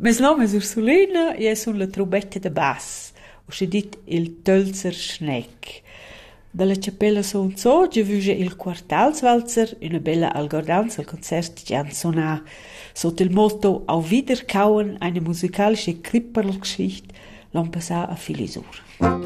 Mes nome es Ursulina e sun la trubetta da bass, uschi dit il Tölzer Schneck. Dalla Cappella Sonzo giavüscha il Quartalswalzer una bella algordanza al concert gian sonà sotto il motto Au Wiederkauen, eine musikalische Kripperlgeschichte, l'han passà a Filisur.